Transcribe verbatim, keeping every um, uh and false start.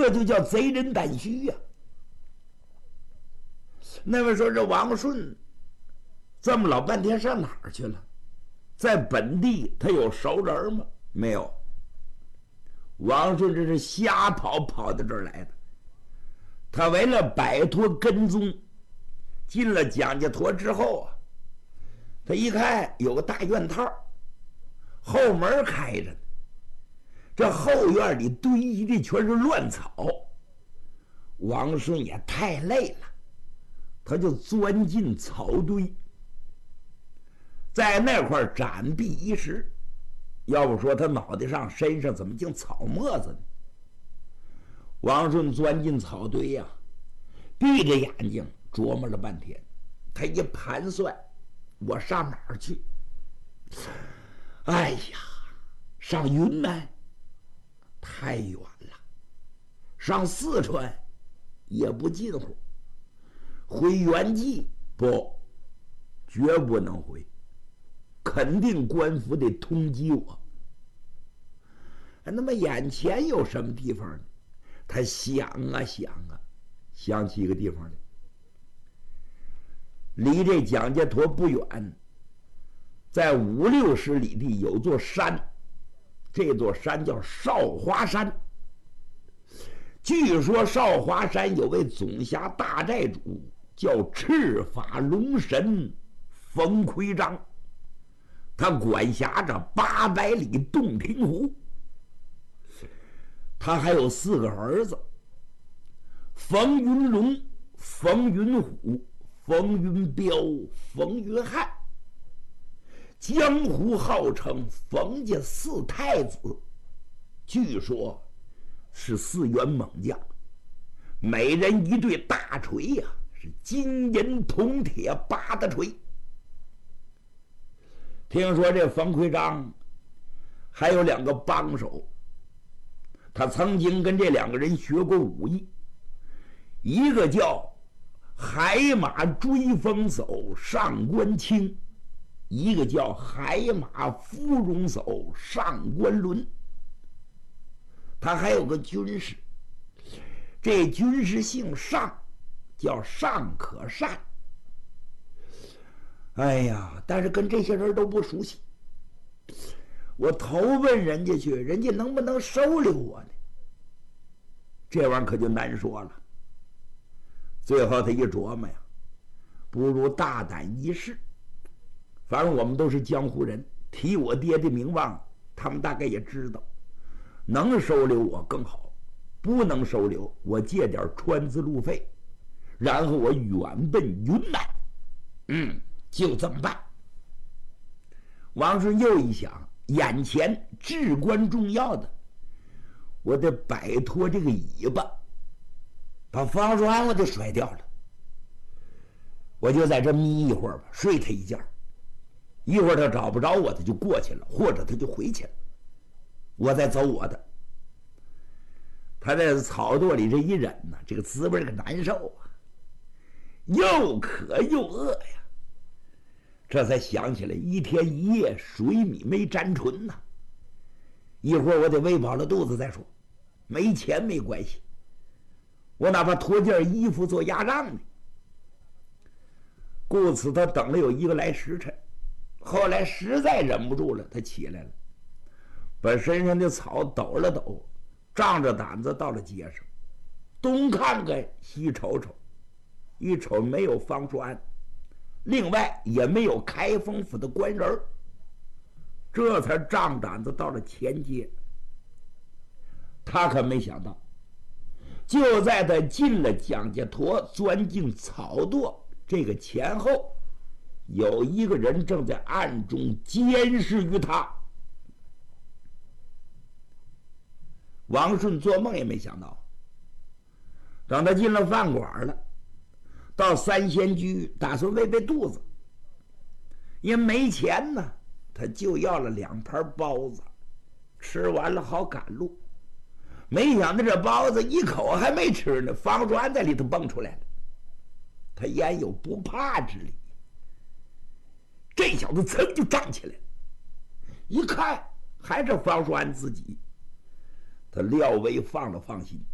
这就叫贼人胆虚呀、啊。那位说这王顺这么老半天上哪儿去了？在本地他有熟人吗？没有。王顺这是瞎跑，跑到这儿来的。他为了摆脱跟踪，进了蒋家坨之后啊，他一看有个大院套，后门开着呢，这后院里堆积的全是乱草。王顺也太累了，他就钻进草堆，在那块展臂一时。要不说他脑袋上身上怎么净草沫子呢？王顺钻进草堆呀、啊，闭着眼睛琢磨了半天。他一盘算，我上哪儿去？哎呀，上云南太远了，上四川也不近乎，回原籍不，绝不能回，肯定官府得通缉我。那么眼前有什么地方呢？他想啊想啊，想起一个地方来，离这蒋家坨不远，在五六十里地有座山，这座山叫少华山。据说少华山有位总辖大寨主叫赤发龙神冯奎章，他管辖着八百里洞庭湖。他还有四个儿子：冯云龙、冯云虎、冯云彪、冯云汉，江湖号称冯家四太子，据说是四员猛将，每人一对大锤呀、啊，是金银铜铁八大锤。听说这冯奎章还有两个帮手，他曾经跟这两个人学过武艺，一个叫海马追风手上官清，一个叫海马芙蓉手上官伦。他还有个军师，这军师姓尚，叫尚可善。哎呀，但是跟这些人都不熟悉，我投奔人家去，人家能不能收留我呢？这玩意儿可就难说了。最后他一琢磨呀，不如大胆一试。反正我们都是江湖人，提我爹的名望，他们大概也知道，能收留我更好，不能收留我借点川资路费，然后我远奔云南。嗯，就这么办。王顺又一想，眼前至关重要的，我得摆脱这个尾巴，把方若安我得甩掉了。我就在这眯一会儿吧，睡他一觉，一会儿他找不着我，他就过去了，或者他就回去了，我再走我的。他在草垛里这一忍呢，这个滋味可难受啊，又渴又饿呀。这才想起来，一天一夜水米没沾唇呐、啊。一会儿我得喂饱了肚子再说，没钱没关系，我哪怕脱件衣服做压账呢。故此，他等了有一个来时辰，后来实在忍不住了，他起来了，把身上的草抖了抖，仗着胆子到了街上，东看看西瞅瞅，一瞅没有方叔安，另外也没有开封府的官人，这才仗胆子到了前街。他可没想到，就在他进了蒋家坨，钻进草垛这个前后，有一个人正在暗中监视于他。王顺做梦也没想到，等他进了饭馆了，到三仙居打算喂喂肚子，因为没钱呢，他就要了两盘包子，吃完了好赶路。没想到这包子一口还没吃呢，方若安在里头蹦出来了。他焉有不怕之理？这小子噌就站起来，一看还是方若安自己，他略微放了放心，